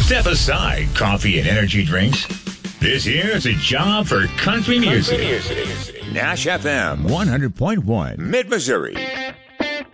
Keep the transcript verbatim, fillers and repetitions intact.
Step aside coffee and energy drinks. This here is a job for country music. Country music. Nash F M one hundred point one, Mid-Missouri.